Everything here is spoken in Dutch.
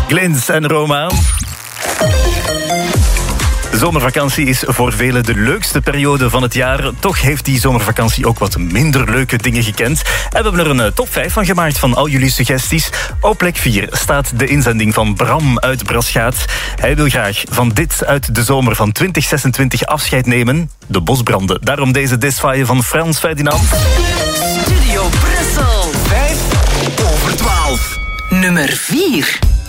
Glins en Roma. De zomervakantie is voor velen de leukste periode van het jaar. Toch heeft die zomervakantie ook wat minder leuke dingen gekend. En we hebben er een top 5 van gemaakt van al jullie suggesties. Op plek 4 staat de inzending van Bram uit Braschaat. Hij wil graag van dit uit de zomer van 2026 afscheid nemen. De bosbranden. Daarom deze Desfaille van Frans Ferdinand. Studio Brussel. 5 over 12. Nummer 4.